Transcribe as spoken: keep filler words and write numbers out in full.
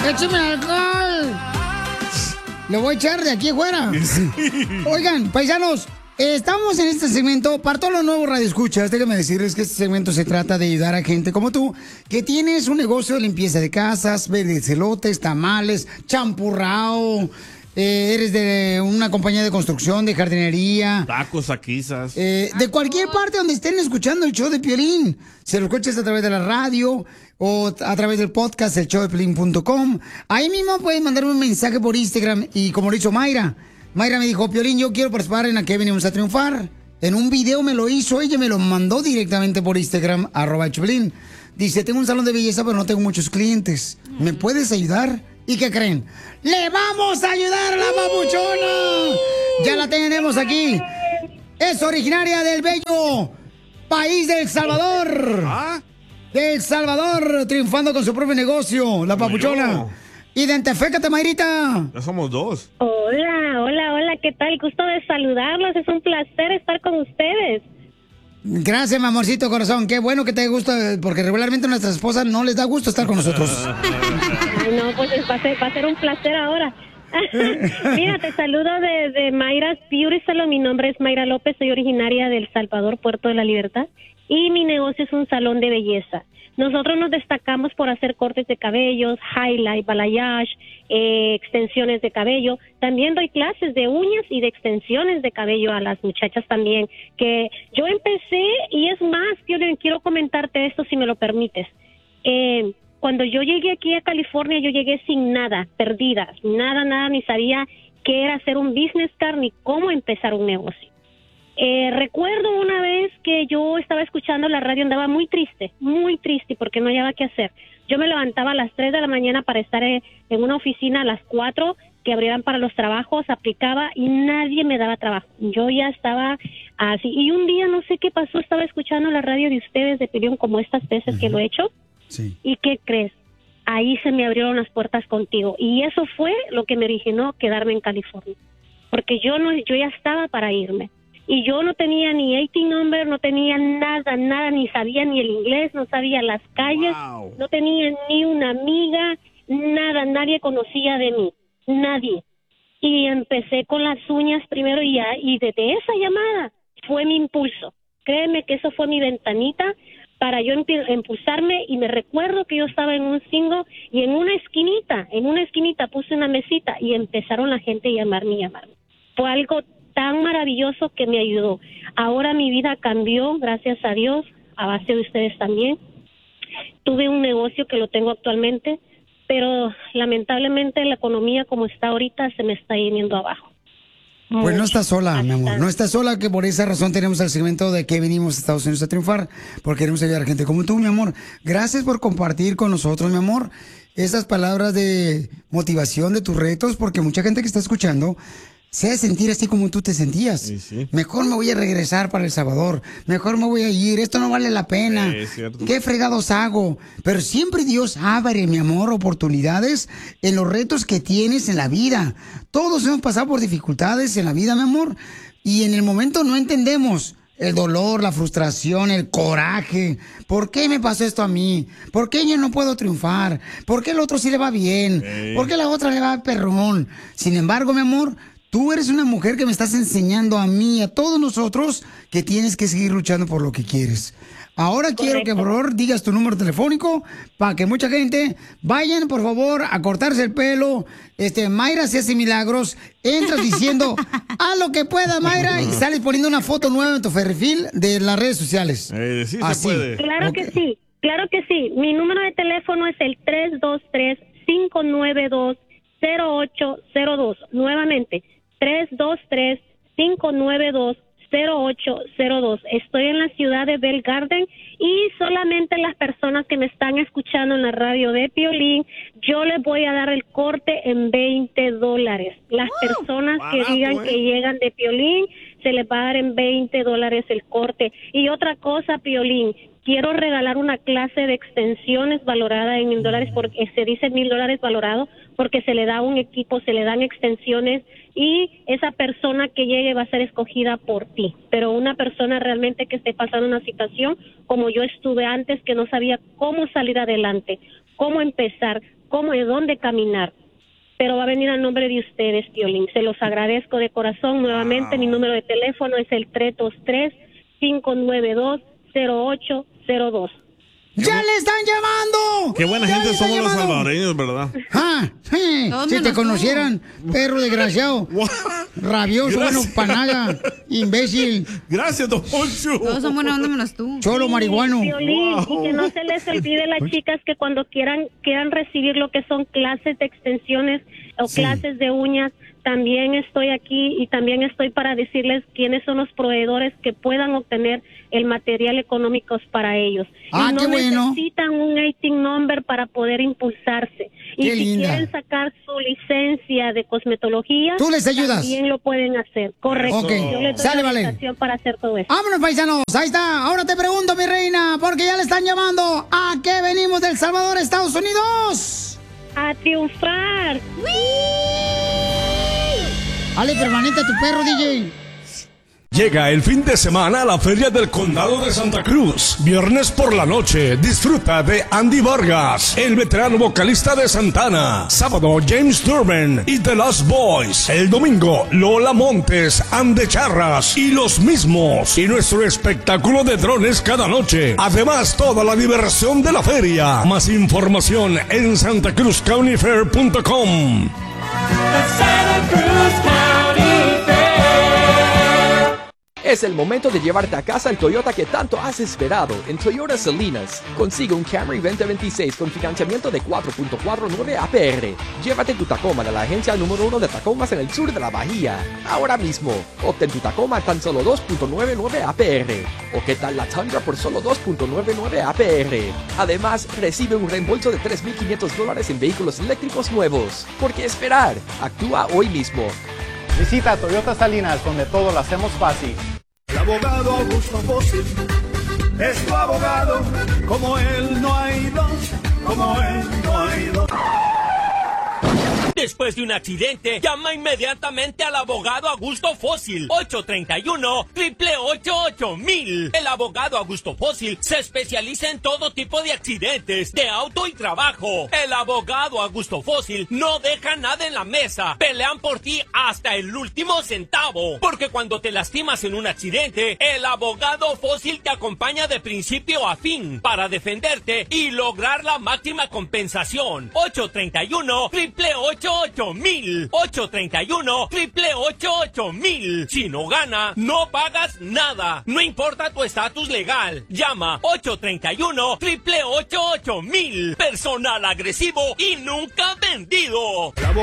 ¡Échame alcohol! Lo voy a echar de aquí afuera. Oigan, paisanos, estamos en este segmento. Para todos los nuevos radioescuchas, déjenme decirles que este segmento se trata de ayudar a gente como tú, que tienes un negocio de limpieza de casas, vendes elotes, tamales, champurrao. Eh, eres de una compañía de construcción, de jardinería. Tacos, taquizas. Eh, de cualquier parte donde estén escuchando el show de Piolín. Se lo escuchas a través de la radio o a través del podcast, el show de piolín punto com. Ahí mismo pueden mandarme un mensaje por Instagram. Y como lo hizo Mayra. Mayra me dijo, Piolín, yo quiero participar en la que venimos a triunfar. En un video me lo hizo, ella me lo mandó directamente por Instagram, arroba Piolín. Dice, tengo un salón de belleza, pero no tengo muchos clientes. ¿Me puedes ayudar? ¿Y qué creen? ¡Le vamos a ayudar a la papuchona! Ya la tenemos aquí. Es originaria del bello país de El Salvador. ¿Ah? De El Salvador, triunfando con su propio negocio, la papuchona. Identifícate, Mayrita. Ya somos dos. Hola, hola, hola, ¿qué tal? Gusto de saludarlos, es un placer estar con ustedes. Gracias, mi amorcito corazón. Qué bueno que te gusta, porque regularmente a nuestras esposas no les da gusto estar con nosotros. Ay, no, pues va a ser, va a ser un placer ahora. Mira, te saludo de, de Mayra's Beauty Salon. Mi nombre es Mayra López, soy originaria de El Salvador, Puerto de la Libertad, y mi negocio es un salón de belleza. Nosotros nos destacamos por hacer cortes de cabellos, highlight, balayage, eh, extensiones de cabello. También doy clases de uñas y de extensiones de cabello a las muchachas también. Que yo empecé, y es más, yo quiero comentarte esto si me lo permites. Eh, cuando yo llegué aquí a California, yo llegué sin nada, perdida, nada, nada, ni sabía qué era hacer un business card ni cómo empezar un negocio. Eh, recuerdo una vez que yo estaba escuchando la radio, andaba muy triste, muy triste porque no hallaba qué hacer. Yo me levantaba a las tres de la mañana para estar en una oficina a las cuatro, que abrieran para los trabajos, aplicaba y nadie me daba trabajo. Yo ya estaba así. Y un día, no sé qué pasó, estaba escuchando la radio de ustedes de Piolín como estas veces uh-huh. que lo he hecho. Sí. ¿Y qué crees? Ahí se me abrieron las puertas contigo. Y eso fue lo que me originó quedarme en California. Porque yo no, yo ya estaba para irme. Y yo no tenía ni A T number, no tenía nada, nada, ni sabía ni el inglés, no sabía las calles, wow. No tenía ni una amiga, nada, nadie conocía de mí, nadie. Y empecé con las uñas primero y, ya, y desde esa llamada fue mi impulso. Créeme que eso fue mi ventanita para yo impulsarme, y me recuerdo que yo estaba en un single y en una esquinita, en una esquinita puse una mesita y empezaron la gente a llamarme y llamarme. Fue algo tan maravilloso que me ayudó. Ahora mi vida cambió, gracias a Dios, a base de ustedes también. Tuve un negocio que lo tengo actualmente, pero lamentablemente la economía como está ahorita se me está yendo abajo. Pues no estás sola, mi amor, no estás sola, que por esa razón tenemos el segmento de que venimos a Estados Unidos a triunfar, porque queremos ayudar a gente como tú, mi amor. Gracias por compartir con nosotros, mi amor, esas palabras de motivación de tus retos, porque mucha gente que está escuchando se hace sentir así como tú te sentías. Sí, sí. Mejor me voy a regresar para El Salvador. Mejor me voy a ir. Esto no vale la pena. Sí, ¿qué fregados hago? Pero siempre Dios abre, mi amor, oportunidades en los retos que tienes en la vida. Todos hemos pasado por dificultades en la vida, mi amor. Y en el momento no entendemos el dolor, la frustración, el coraje. ¿Por qué me pasó esto a mí? ¿Por qué yo no puedo triunfar? ¿Por qué el otro sí le va bien? Sí. ¿Por qué la otra le va perrón? Sin embargo, mi amor, tú eres una mujer que me estás enseñando a mí, a todos nosotros, que tienes que seguir luchando por lo que quieres. Ahora Correcto. Quiero que por favor digas tu número telefónico para que mucha gente vayan, por favor, a cortarse el pelo. Este, Mayra se hace milagros. Entras diciendo, haz lo que pueda, Mayra, y sales poniendo una foto nueva en tu perfil de las redes sociales. Eh, sí Así. se puede. Claro okay. que sí, claro que sí. Mi número de teléfono es el tres dos tres, cinco nueve dos, cero ocho cero dos. Nuevamente, tres dos tres, cinco nueve dos, cero ocho cero dos. Estoy en la ciudad de Bell Garden y solamente las personas que me están escuchando en la radio de Piolín, yo les voy a dar el corte en veinte dólares. Las wow, personas barato, que digan eh. que llegan de Piolín, se les va a dar en veinte dólares el corte. Y otra cosa, Piolín, quiero regalar una clase de extensiones valorada en mil dólares, porque se dice mil dólares valorado, porque se le da un equipo, se le dan extensiones, y esa persona que llegue va a ser escogida por ti. Pero una persona realmente que esté pasando una situación como yo estuve antes, que no sabía cómo salir adelante, cómo empezar, cómo y dónde caminar. Pero va a venir a nombre de ustedes, Piolín. Se los agradezco de corazón. Nuevamente, wow. Mi número de teléfono es el tres dos tres, cinco nueve dos, cero ocho cero dos. ¡Ya le están llamando! Qué buena gente somos los salvadoreños, ¿verdad? Ah, sí. Si te conocieran, tú. Perro desgraciado, rabioso, bueno, panaga, imbécil. Gracias, don Poncho. Todos son buenos, onda menos tú. Cholo marihuano. Violín, wow. Y que no se les olvide las chicas que cuando quieran quieran recibir lo que son clases de extensiones o sí. clases de uñas, también estoy aquí y también estoy para decirles quiénes son los proveedores que puedan obtener el material económico para ellos. Ah, y no qué bueno. necesitan un I T I N number para poder impulsarse. Y qué si linda. quieren sacar su licencia de cosmetología, tú les ayudas. También lo pueden hacer. Correcto. Okay. Yo les doy Sale, la vale. invitación para hacer todo eso. Vámonos, paisanos. Ahí está. Ahora te pregunto, mi reina, porque ya le están llamando. ¿A qué venimos del Salvador, Estados Unidos? A triunfar. Ale, permanente a tu perro, D J. Llega el fin de semana a la Feria del Condado de Santa Cruz. Viernes por la noche, disfruta de Andy Vargas, el veterano vocalista de Santana. Sábado, James Durbin y The Lost Boys. El domingo, Lola Montes, Ande Charras y los mismos. Y nuestro espectáculo de drones cada noche. Además, toda la diversión de la feria. Más información en santa cruz county fair punto com. Es el momento de llevarte a casa el Toyota que tanto has esperado. En Toyota Salinas, consigue un Camry veinte veintiséis con financiamiento de cuatro punto cuarenta y nueve A P R. Llévate tu Tacoma de la agencia número uno de Tacomas en el sur de la Bahía. Ahora mismo, obtén tu Tacoma a tan solo dos punto noventa y nueve A P R. ¿O qué tal la Tundra por solo dos punto noventa y nueve A P R? Además, recibe un reembolso de tres mil quinientos dólares en vehículos eléctricos nuevos. ¿Por qué esperar? Actúa hoy mismo. Visita Toyota Salinas, donde todo lo hacemos fácil. El abogado Augusto Fósil es tu abogado, como él no hay dos, como él no hay dos. Después de un accidente, llama inmediatamente al abogado Augusto Fósil. ocho tres uno, ocho ocho ocho mil. El abogado Augusto Fósil se especializa en todo tipo de accidentes, de auto y trabajo. El abogado Augusto Fósil no deja nada en la mesa. Pelean por ti hasta el último centavo. Porque cuando te lastimas en un accidente, el abogado Fósil te acompaña de principio a fin para defenderte y lograr la máxima compensación. ocho tres uno, ocho ocho ocho mil. ocho tres uno, ocho ocho ocho mil. Si no gana, no pagas nada. No importa tu estatus legal. Llama ocho tres uno, ocho ocho ocho mil. Personal agresivo y nunca vendido.